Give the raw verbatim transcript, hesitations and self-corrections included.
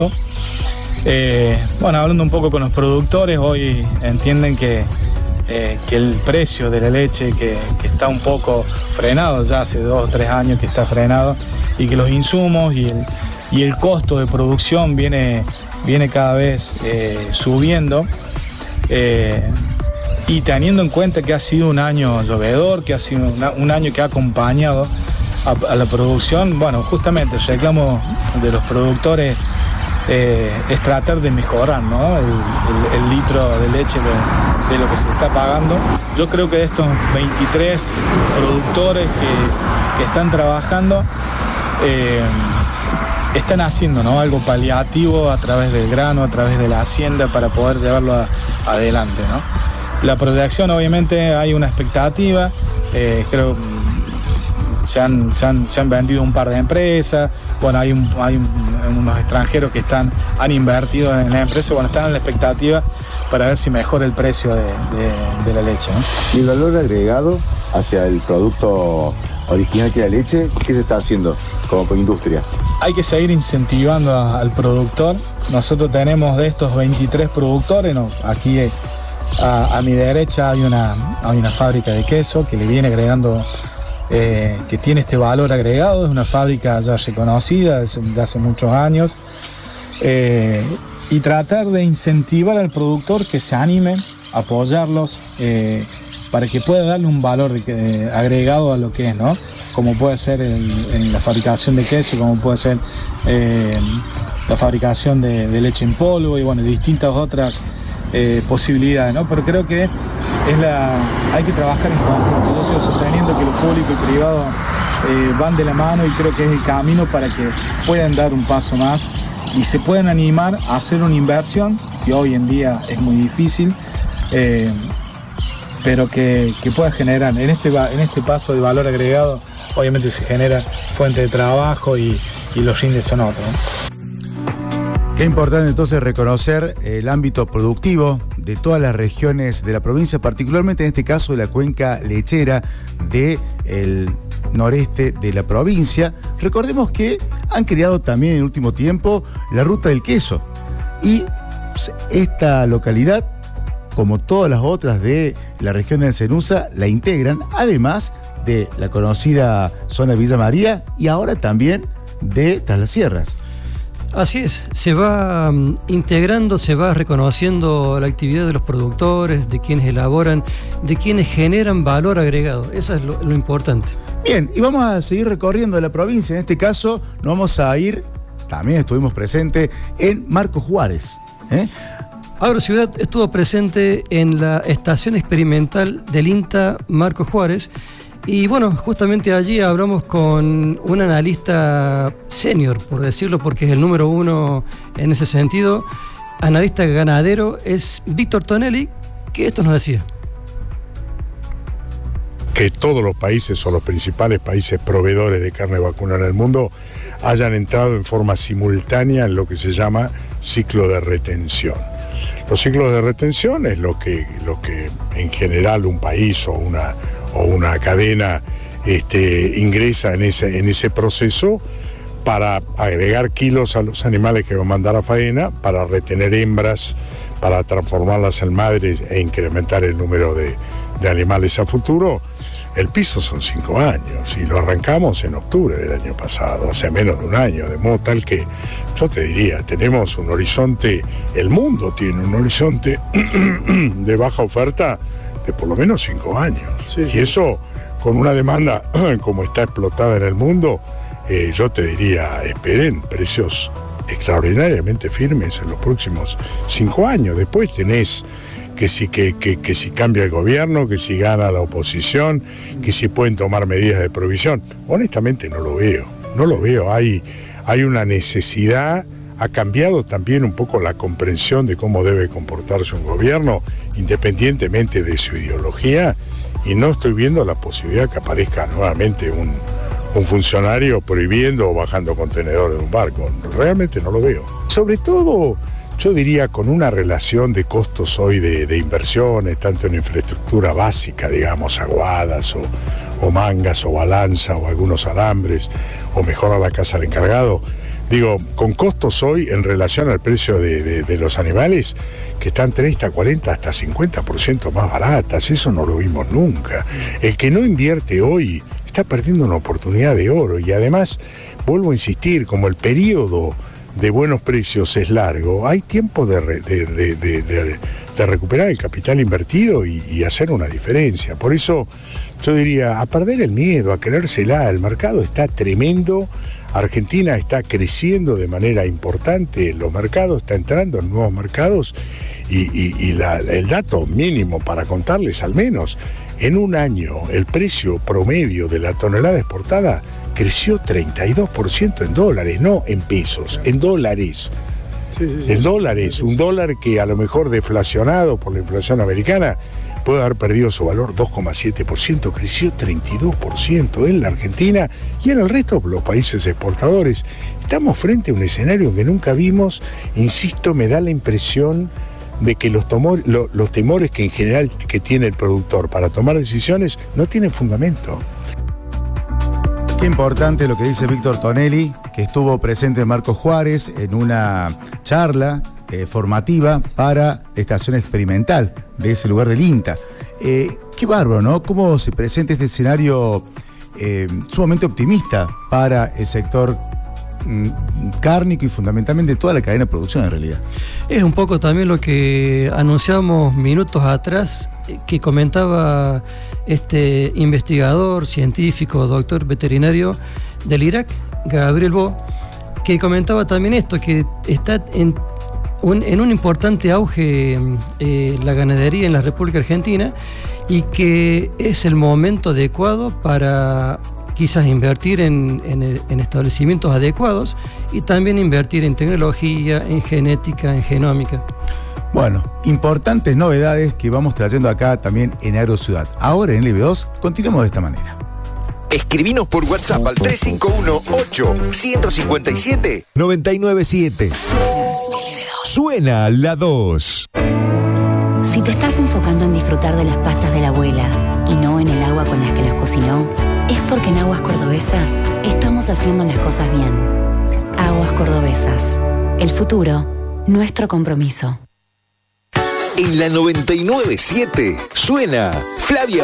Eh, bueno, hablando un poco con los productores, hoy entienden que, eh, que el precio de la leche que, que está un poco frenado, ya hace dos o tres años que está frenado, y que los insumos y el, y el costo de producción viene, viene cada vez eh, subiendo. Eh, y teniendo en cuenta que ha sido un año llovedor, que ha sido una, un año que ha acompañado a, a la producción, bueno, justamente el reclamo de los productores Eh, es tratar de mejorar, ¿no? el, el, el litro de leche de, de lo que se está pagando. Yo creo que estos veintitrés productores que, que están trabajando eh, están haciendo, ¿no? algo paliativo a través del grano, a través de la hacienda para poder llevarlo a, adelante, ¿no? La proyección, obviamente, hay una expectativa, eh, creo Se han, se, han, se han vendido un par de empresas, bueno, hay, un, hay un, unos extranjeros que están, han invertido en la empresa, bueno, están en la expectativa para ver si mejora el precio de, de, de la leche, ¿no? ¿Y el valor agregado hacia el producto original que es la leche, qué se está haciendo como industria? Hay que seguir incentivando a, al productor. Nosotros tenemos de estos veintitrés productores, ¿no? Aquí a, a mi derecha hay una, hay una fábrica de queso que le viene agregando Eh, que tiene este valor agregado, es una fábrica ya reconocida desde, de hace muchos años, eh, y tratar de incentivar al productor que se anime, apoyarlos, eh, para que pueda darle un valor de, de, agregado a lo que es, ¿no? Como puede ser el, en la fabricación de queso, como puede ser eh, la fabricación de, de leche en polvo y bueno, distintas otras eh, posibilidades, ¿no? Pero creo que es la, hay que trabajar en conjunto. Yo sigo sosteniendo que lo público y privado eh, van de la mano y creo que es el camino para que puedan dar un paso más y se puedan animar a hacer una inversión que hoy en día es muy difícil, eh, pero que, que pueda generar. En este, en este paso de valor agregado, obviamente se genera fuente de trabajo y, y los índices son otros, ¿no? Qué importante entonces reconocer el ámbito productivo de todas las regiones de la provincia, particularmente en este caso de la cuenca lechera del noreste de la provincia. Recordemos que han creado también en el último tiempo la ruta del queso. Y esta localidad, como todas las otras de la región de Encenusa, la integran, además de la conocida zona de Villa María y ahora también de Tras las Sierras. Así es, se va um, integrando, se va reconociendo la actividad de los productores, de quienes elaboran, de quienes generan valor agregado. Eso es lo, lo importante. Bien, y vamos a seguir recorriendo la provincia. En este caso, nos vamos a ir, también estuvimos presentes, en Marcos Juárez. ¿eh? Agrociudad estuvo presente en la estación experimental del INTA Marcos Juárez. Y bueno, justamente allí hablamos con un analista senior, por decirlo, porque es el número uno en ese sentido, analista ganadero, es Víctor Tonelli, que esto nos decía. Que todos los países o los principales países proveedores de carne vacuna en el mundo hayan entrado en forma simultánea en lo que se llama ciclo de retención. Los ciclos de retención es lo que, lo que en general un país o una... o una cadena este, ingresa en ese, en ese proceso para agregar kilos a los animales que va a mandar a faena, para retener hembras, para transformarlas en madres e incrementar el número de, de animales a futuro. El piso son cinco años y lo arrancamos en octubre del año pasado, hace menos de un año, de modo tal que yo te diría, tenemos un horizonte, el mundo tiene un horizonte de baja oferta de por lo menos cinco años. Sí, sí. Y eso, con una demanda como está explotada en el mundo, eh, yo te diría, esperen precios extraordinariamente firmes en los próximos cinco años. Después tenés que si, que, que, que si cambia el gobierno, que si gana la oposición, que si pueden tomar medidas de provisión. Honestamente no lo veo, no lo veo. Hay, hay una necesidad. Ha cambiado también un poco la comprensión de cómo debe comportarse un gobierno, independientemente de su ideología, y no estoy viendo la posibilidad que aparezca nuevamente un, un funcionario prohibiendo o bajando contenedores de un barco. Realmente no lo veo. Sobre todo, yo diría, con una relación de costos hoy de, de inversiones, tanto en infraestructura básica, digamos, aguadas o, o mangas o balanza o algunos alambres, o mejora la casa del encargado, Digo, con costos hoy en relación al precio de, de, de los animales que están treinta, cuarenta, hasta cincuenta por ciento más baratas. Eso no lo vimos nunca. El que no invierte hoy está perdiendo una oportunidad de oro. Y además, vuelvo a insistir, como el periodo de buenos precios es largo, hay tiempo de, re, de, de, de, de, de recuperar el capital invertido y, y hacer una diferencia. Por eso yo diría, a perder el miedo, a querérsela. El mercado está tremendo. Argentina está creciendo de manera importante en los mercados, está entrando en nuevos mercados y, y, y la, el dato mínimo para contarles al menos, en un año el precio promedio de la tonelada exportada creció treinta y dos por ciento en dólares, no en pesos, en dólares. Sí, sí, sí. En dólares, un dólar que a lo mejor deflacionado por la inflación americana puede haber perdido su valor dos coma siete por ciento, creció treinta y dos por ciento en la Argentina y en el resto de los países exportadores. Estamos frente a un escenario que nunca vimos. Insisto, me da la impresión de que los, tomor, lo, los temores que en general que tiene el productor para tomar decisiones no tienen fundamento. Qué importante lo que dice Víctor Tonelli, que estuvo presente en Marcos Juárez en una charla eh, formativa para estación experimental de ese lugar del INTA. Eh, qué bárbaro, ¿no? Cómo se presenta este escenario eh, sumamente optimista para el sector mm, cárnico y fundamentalmente toda la cadena de producción en realidad. Es un poco también lo que anunciamos minutos atrás, que comentaba este investigador, científico, doctor veterinario del Irak, Gabriel Bo, que comentaba también esto, que está en un, en un importante auge eh, la ganadería en la República Argentina y que es el momento adecuado para quizás invertir en, en, en establecimientos adecuados y también invertir en tecnología, en genética, en genómica. Bueno, importantes novedades que vamos trayendo acá también en Agrociudad. Ahora en L B dos continuamos de esta manera. Escribinos por WhatsApp al tres cinco uno, ocho, uno cinco siete, nueve nueve siete. Suena la dos. Si te estás enfocando en disfrutar de las pastas de la abuela y no en el agua con las que las cocinó, es porque en Aguas Cordobesas estamos haciendo las cosas bien. Aguas Cordobesas. El futuro, nuestro compromiso. En la noventa y nueve punto siete suena Flavia